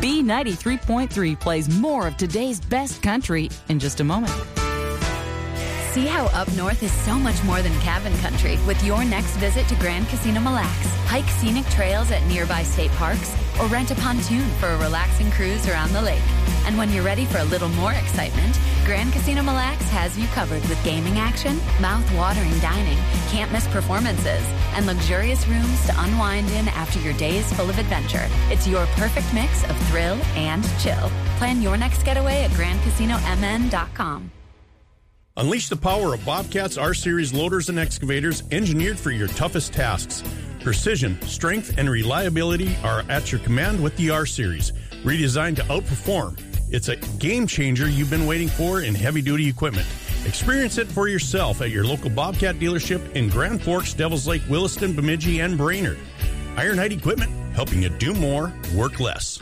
B93.3 plays more of today's best country in just a moment. See how up north is so much more than cabin country with your next visit to Grand Casino Mille Lacs. Hike scenic trails at nearby state parks or rent a pontoon for a relaxing cruise around the lake. And when you're ready for a little more excitement, Grand Casino Mille Lacs has you covered with gaming action, mouth-watering dining, can't-miss performances, and luxurious rooms to unwind in after your day is full of adventure. It's your perfect mix of thrill and chill. Plan your next getaway at GrandCasinoMN.com. Unleash the power of Bobcat's R-Series loaders and excavators engineered for your toughest tasks. Precision, strength, and reliability are at your command with the R-Series, redesigned to outperform. It's a game changer you've been waiting for in heavy-duty equipment. Experience it for yourself at your local Bobcat dealership in Grand Forks, Devils Lake, Williston, Bemidji, and Brainerd. Ironhide Equipment, helping you do more, work less.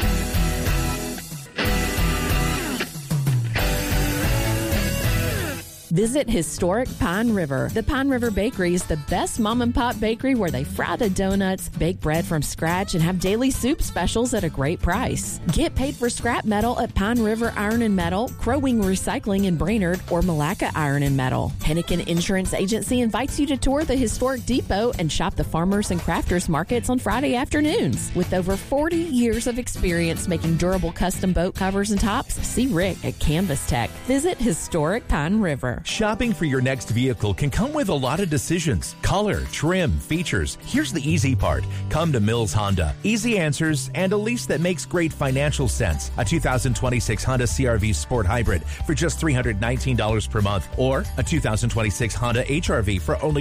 Visit historic Pine River. The Pine River Bakery is the best mom-and-pop bakery where they fry the donuts, bake bread from scratch, and have daily soup specials at a great price. Get paid for scrap metal at Pine River Iron and Metal, Crow Wing Recycling in Brainerd, or Malacca Iron and Metal. Hennigan Insurance Agency invites you to tour the historic depot and shop the farmers and crafters markets on Friday afternoons. With over 40 years of experience making durable custom boat covers and tops, see Rick at Canvas Tech. Visit historic Pine River. Shopping for your next vehicle can come with a lot of decisions. Color, trim, features. Here's the easy part. Come to Mills Honda. Easy answers and a lease that makes great financial sense. A 2026 Honda CR-V Sport Hybrid for just $319 per month, or a 2026 Honda HR-V for only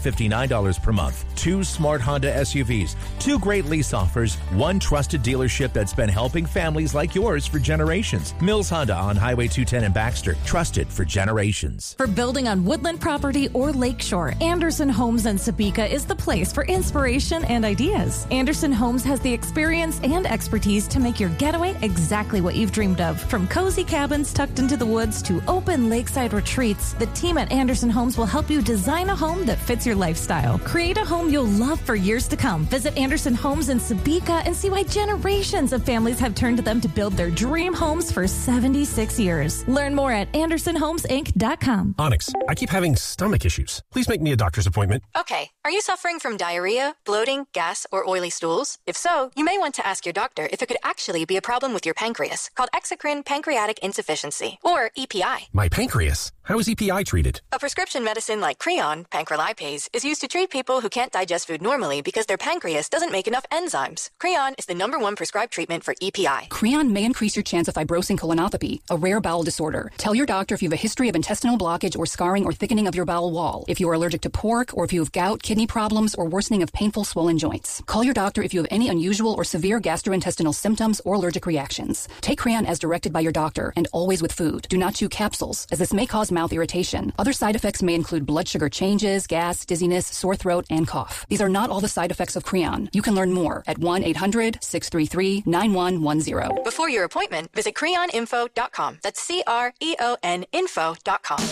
$259 per month. Two smart Honda SUVs, two great lease offers, one trusted dealership that's been helping families like yours for generations. Mills Honda on Highway 210 in Baxter. Trusted for generations. For building on woodland property or lakeshore, Anderson Homes in Sabika is the place for inspiration and ideas. Anderson Homes has the experience and expertise to make your getaway exactly what you've dreamed of. From cozy cabins tucked into the woods to open lakeside retreats, the team at Anderson Homes will help you design a home that fits your lifestyle. Create a home you'll love for years to come. Visit Anderson Homes in Sabika and see why generations of families have turned to them to build their dream homes for 76 years. Learn more at AndersonHomesInc.com. Onyx, I keep having stomach issues. Please make me a doctor's appointment. Okay, are you suffering from diarrhea, bloating, gas, or oily stools? If so, you may want to ask your doctor if it could actually be a problem with your pancreas, called exocrine pancreatic insufficiency, or EPI. My pancreas? How is EPI treated? A prescription medicine like Creon, pancrelipase, is used to treat people who can't digest food normally because their pancreas doesn't make enough enzymes. Creon is the #1 prescribed treatment for EPI. Creon may increase your chance of fibrosing colonopathy, a rare bowel disorder. Tell your doctor if you have a history of intestinal blockage or scarring or thickening of your bowel wall, if you are allergic to pork, or if you have gout, kidney problems, or worsening of painful swollen joints. Call your doctor if you have any unusual or severe gastrointestinal symptoms or allergic reactions. Take Creon as directed by your doctor and always with food. Do not chew capsules, as this may cause mouth irritation. Other side effects may include blood sugar changes, gas, dizziness, sore throat, and cough. These are not all the side effects of Creon. You can learn more at 1-800-633-9110. Before your appointment, visit creoninfo.com. That's CREON info.com.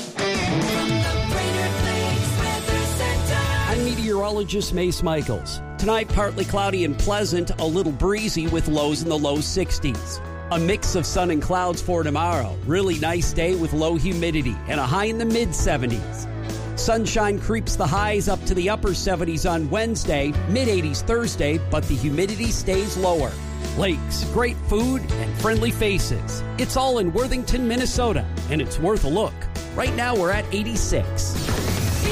I'm meteorologist Mace Michaels. Tonight, partly cloudy and pleasant, a little breezy with lows in the low 60s. A mix of sun and clouds for tomorrow. Really nice day with low humidity and a high in the mid-70s. Sunshine creeps the highs up to the upper 70s on Wednesday, mid-80s Thursday, but the humidity stays lower. Lakes, great food, and friendly faces. It's all in Worthington, Minnesota, and it's worth a look. Right now, we're at 86.